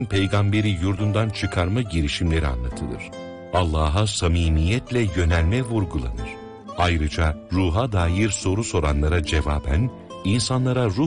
peygamberi yurdundan çıkarma girişimleri anlatılır. Allah'a samimiyetle yönelme vurgulanır. Ayrıca ruha dair soru soranlara cevaben, insanlara ruh